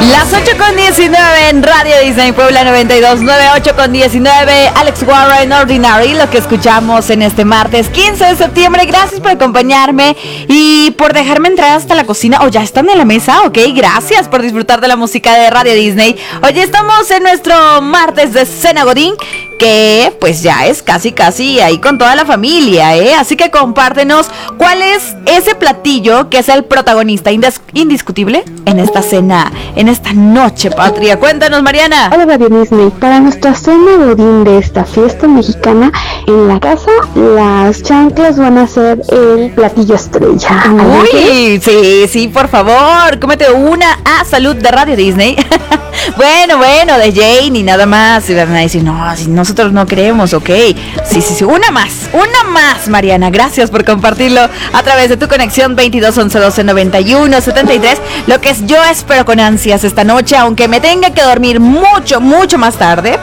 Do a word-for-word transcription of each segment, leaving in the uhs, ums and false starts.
Las ocho con diecinueve en Radio Disney Puebla noventa y dos punto nueve, ocho con diecinueve, Alex Warren, Ordinary, lo que escuchamos en este martes quince de septiembre. Gracias por acompañarme y por dejarme entrar hasta la cocina. ¿O oh, ya están en la mesa? Ok, gracias por disfrutar de la música de Radio Disney. Hoy estamos en nuestro martes de Cena Godín, que pues ya es casi casi ahí con toda la familia, ¿eh? Así que compártenos cuál es ese platillo que es el protagonista indis- indiscutible en esta cena, en esta noche patria. Cuéntanos, Mariana. Hola, Radio Disney. Para nuestra cena godín de esta fiesta mexicana, en la casa las chanclas van a ser el platillo estrella. Uy, sí, sí, por favor, cómete una a salud de Radio Disney. Bueno, bueno, de Jane y nada más. Y van a decir, no, si nosotros no creemos, ok. Sí, sí, sí, una más, una más, Mariana. Gracias por compartirlo a través de tu conexión veintidós once doce noventa y uno setenta y tres. Lo que es, yo espero con ansias esta noche, aunque me tenga que dormir mucho, mucho más tarde.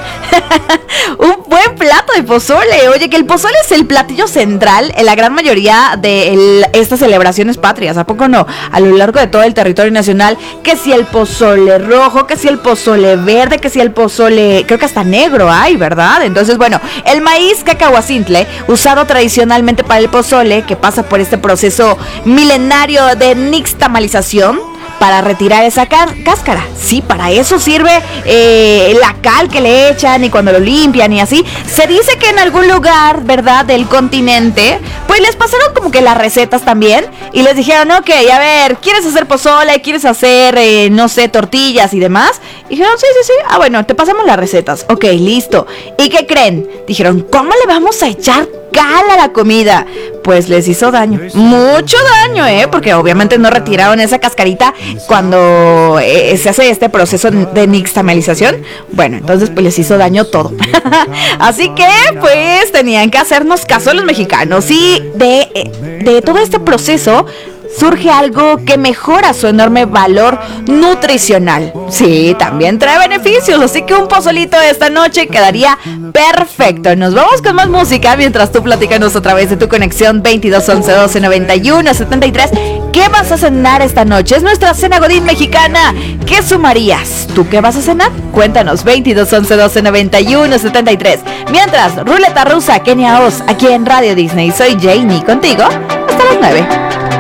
Un buen plato de pozole. Oye, que el pozole es el platillo central en la gran mayoría de el, estas celebraciones patrias. ¿A poco no? A lo largo de todo el territorio nacional, que si el pozole rojo, que si el pozole verde, que si el pozole, creo que hasta negro hay, ¿verdad? Entonces, bueno, el maíz cacahuacintle, usado tradicionalmente para el pozole, que pasa por este proceso milenario de nixtamalización, para retirar esa car- cáscara. Sí, para eso sirve eh, la cal que le echan y cuando lo limpian y así. Se dice que en algún lugar, ¿verdad?, del continente, pues les pasaron como que las recetas también y les dijeron, ok, a ver, ¿quieres hacer pozole? ¿Quieres hacer, eh, no sé, tortillas y demás? Y dijeron, sí, sí, sí. Ah, bueno, te pasamos las recetas. Ok, listo. ¿Y qué creen? Dijeron, ¿cómo le vamos a echar cal a la comida? Pues les hizo daño, mucho daño, ¿eh? Porque obviamente no retiraron esa cascarita cuando eh, se hace este proceso de nixtamalización. Bueno, entonces pues les hizo daño todo. Así que pues tenían que hacernos caso los mexicanos. Y de, de todo este proceso surge algo que mejora su enorme valor nutricional. Sí, también trae beneficios, así que un pozolito de esta noche quedaría perfecto. Nos vamos con más música mientras tú platícanos a través de tu conexión veintidós once doce noventa y uno setenta y tres. ¿Qué vas a cenar esta noche? Es nuestra cena godín mexicana. ¿Qué sumarías? ¿Tú qué vas a cenar? Cuéntanos, veintidós once doce noventa y uno setenta y tres. Mientras, ruleta rusa, Kenia Oz, aquí en Radio Disney. Soy Jamie, contigo hasta las nueve.